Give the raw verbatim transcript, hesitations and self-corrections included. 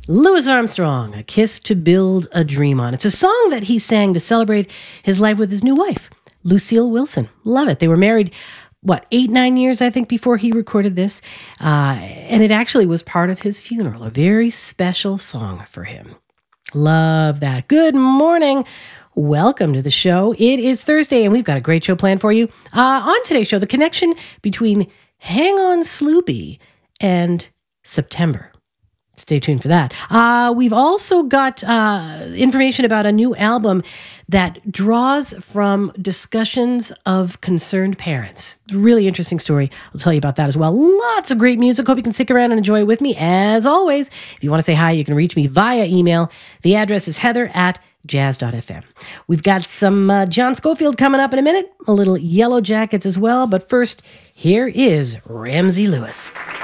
Louis Armstrong, A Kiss to Build a Dream On. It's a song that he sang to celebrate his life with his new wife, Lucille Wilson. Love it. They were married, what, eight, nine years, I think, before he recorded this. Uh, and it actually was part of his funeral, a very special song for him. Love that. Good morning. Welcome to the show. It is Thursday, and we've got a great show planned for you. Uh, on today's show, the connection between Hang On Sloopy and September. Stay tuned for that. Uh, we've also got uh, information about a new album that draws from discussions of concerned parents. Really interesting story. I'll tell you about that as well. Lots of great music. Hope you can stick around and enjoy it with me. As always, if you want to say hi, you can reach me via email. The address is heather at jazz dot f m. We've got some uh, John Scofield coming up in a minute. A little Yellow Jackets as well. But first, here is Ramsey Lewis.